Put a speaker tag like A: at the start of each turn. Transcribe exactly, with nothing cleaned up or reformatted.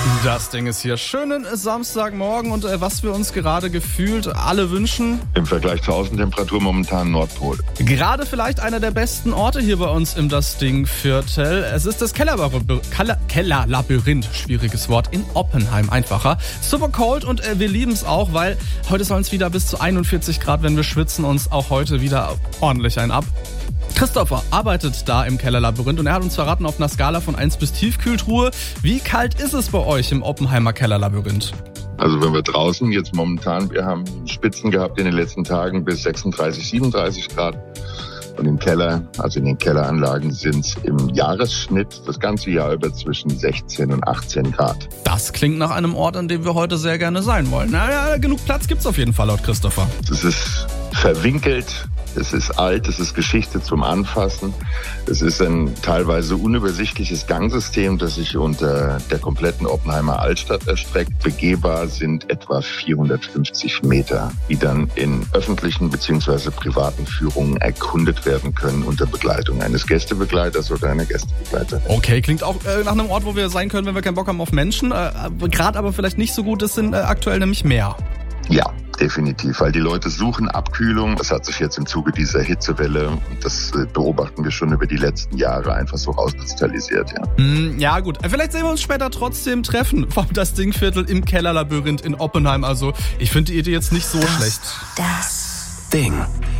A: Das Ding ist hier. Schönen Samstagmorgen und äh, was wir uns gerade gefühlt alle wünschen.
B: Im Vergleich zur Außentemperatur momentan Nordpol.
A: Gerade vielleicht einer der besten Orte hier bei uns im Das Ding-Viertel. Es ist das Kellerlabyrinth, Kellerlabyrinth, schwieriges Wort, in Oppenheim, einfacher. Super cold und äh, wir lieben es auch, weil heute sollen es wieder bis zu einundvierzig Grad, wenn wir schwitzen uns auch heute wieder ordentlich ein ab. Christopher arbeitet da im Kellerlabyrinth und er hat uns verraten auf einer Skala von eins bis Tiefkühltruhe, wie kalt ist es bei euch im Oppenheimer Kellerlabyrinth?
B: Also wenn wir draußen jetzt momentan, wir haben Spitzen gehabt in den letzten Tagen bis sechsunddreißig, siebenunddreißig Grad. Und im Keller, also in den Kelleranlagen, sind es im Jahresschnitt das ganze Jahr über zwischen sechzehn und achtzehn Grad.
A: Das klingt nach einem Ort, an dem wir heute sehr gerne sein wollen. Naja, genug Platz gibt's auf jeden Fall laut Christopher.
B: Es ist verwinkelt. Es ist alt, es ist Geschichte zum Anfassen. Es ist ein teilweise unübersichtliches Gangsystem, das sich unter der kompletten Oppenheimer Altstadt erstreckt. Begehbar sind etwa vierhundertfünfzig Meter, die dann in öffentlichen bzw. privaten Führungen erkundet werden können unter Begleitung eines Gästebegleiters oder einer Gästebegleiterin.
A: Okay, klingt auch äh, nach einem Ort, wo wir sein können, wenn wir keinen Bock haben auf Menschen. Äh, Gerade aber vielleicht nicht so gut ist, sind äh, aktuell nämlich Meer.
B: Ja, definitiv, weil die Leute suchen Abkühlung. Das hat sich jetzt im Zuge dieser Hitzewelle, und das beobachten wir schon über die letzten Jahre, einfach so rauskristallisiert. Ja,
A: mm, ja gut, vielleicht sehen wir uns später trotzdem treffen vom Das Ding-Viertel im Kellerlabyrinth in Oppenheim. Also ich finde die Idee jetzt nicht so
C: das,
A: schlecht.
C: Das Ding.